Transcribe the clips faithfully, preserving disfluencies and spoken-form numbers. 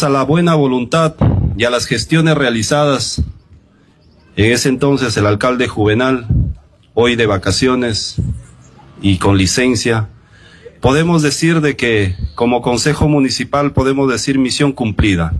a la buena voluntad y a las gestiones realizadas, en ese entonces el alcalde Juvenal, hoy de vacaciones y con licencia, podemos decir de que como Consejo Municipal podemos decir misión cumplida.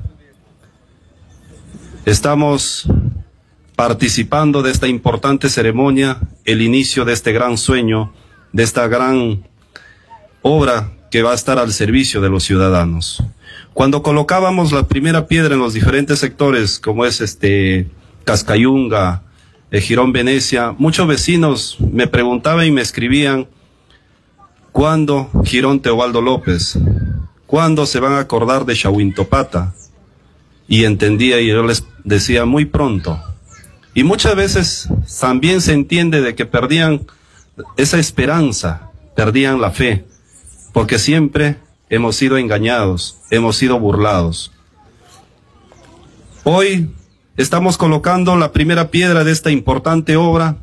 Estamos participando de esta importante ceremonia, el inicio de este gran sueño, de esta gran obra que va a estar al servicio de los ciudadanos. Cuando colocábamos la primera piedra en los diferentes sectores, como es este Cascayunga, eh, Girón Venecia, muchos vecinos me preguntaban y me escribían: ¿cuándo Girón Teobaldo López? ¿Cuándo se van a acordar de Chahuintopata? Y entendía y yo les decía: muy pronto. Y muchas veces también se entiende de que perdían esa esperanza, perdían la fe, porque siempre hemos sido engañados, hemos sido burlados. Hoy estamos colocando la primera piedra de esta importante obra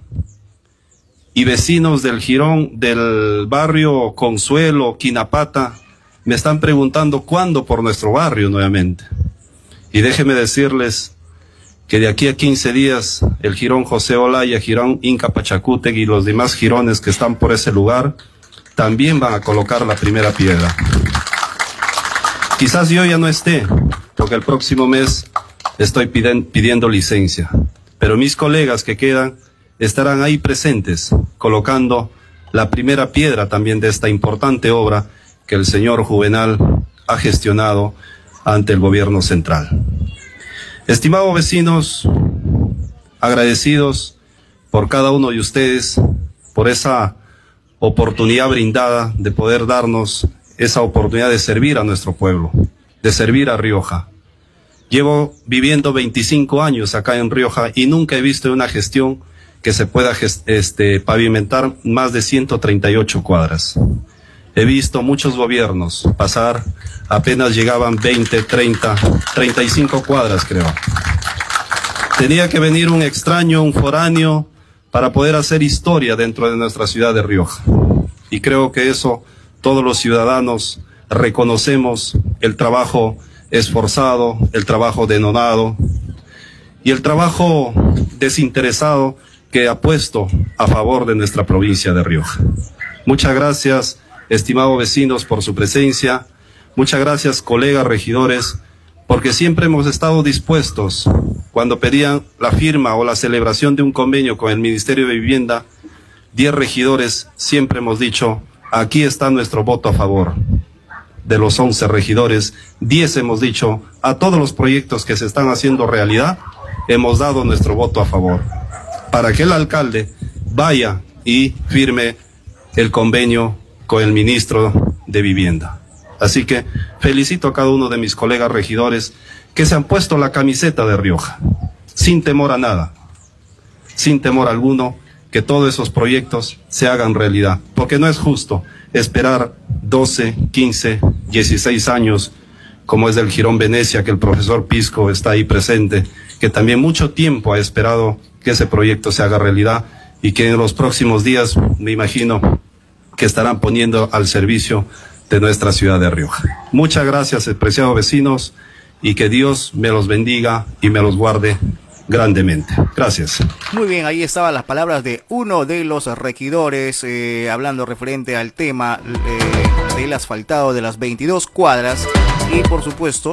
y vecinos del Girón, del barrio Consuelo, Quinapata, me están preguntando cuándo por nuestro barrio nuevamente. Y déjenme decirles que de aquí a quince días el Girón José Olaya, Girón Inca Pachacutegui y los demás girones que están por ese lugar también van a colocar la primera piedra. Quizás yo ya no esté, porque el próximo mes estoy piden, pidiendo licencia, pero mis colegas que quedan estarán ahí presentes, colocando la primera piedra también de esta importante obra que el señor Juvenal ha gestionado ante el gobierno central. Estimados vecinos, agradecidos por cada uno de ustedes, por esa oportunidad brindada de poder darnos esa oportunidad de servir a nuestro pueblo, de servir a Rioja. Llevo viviendo veinticinco años acá en Rioja y nunca he visto una gestión que se pueda este, pavimentar más de ciento treinta y ocho cuadras. He visto muchos gobiernos pasar, apenas llegaban veinte, treinta, treinta y cinco cuadras, creo. Tenía que venir un extraño, un foráneo, para poder hacer historia dentro de nuestra ciudad de Rioja. Y creo que eso todos los ciudadanos reconocemos el trabajo esforzado, el trabajo denodado y el trabajo desinteresado que ha puesto a favor de nuestra provincia de Rioja. Muchas gracias, estimados vecinos, por su presencia. Muchas gracias, colegas regidores, porque siempre hemos estado dispuestos, cuando pedían la firma o la celebración de un convenio con el Ministerio de Vivienda, diez regidores, siempre hemos dicho: aquí está nuestro voto a favor. De los once regidores, diez hemos dicho: a todos los proyectos que se están haciendo realidad, hemos dado nuestro voto a favor, para que el alcalde vaya y firme el convenio con el ministro de Vivienda. Así que felicito a cada uno de mis colegas regidores que se han puesto la camiseta de Rioja, sin temor a nada, sin temor alguno, que todos esos proyectos se hagan realidad, porque no es justo esperar doce, quince, dieciséis años, como es del Girón Venecia, que el profesor Pisco está ahí presente, que también mucho tiempo ha esperado que ese proyecto se haga realidad y que en los próximos días, me imagino, que estarán poniendo al servicio de nuestra ciudad de Rioja. Muchas gracias, apreciados vecinos, y que Dios me los bendiga y me los guarde grandemente. Gracias. Muy bien, ahí estaban las palabras de uno de los regidores, eh, hablando referente al tema eh, del asfaltado de las veintidós cuadras, y por supuesto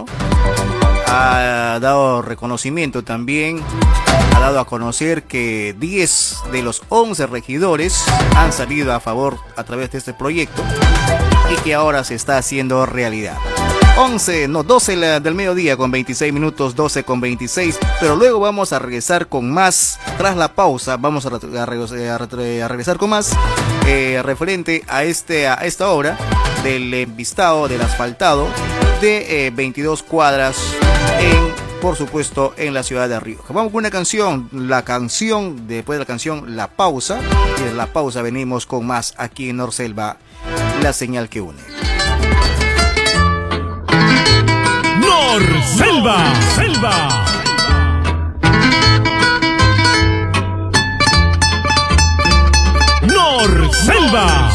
ha dado reconocimiento también, ha dado a conocer que diez de los once regidores han salido a favor a través de este proyecto y que ahora se está haciendo realidad. once, no, doce del mediodía con veintiséis minutos, doce con veintiséis, pero luego vamos a regresar con más, tras la pausa, vamos a, a, a, a regresar con más eh, referente a, este, a esta obra del envistado, del asfaltado de eh, veintidós cuadras en, por supuesto, en la ciudad de Rioja. Vamos con una canción, la canción, después de la canción, la pausa, y de la pausa venimos con más aquí en Norselva, la señal que une. Norselva, selva. Norselva.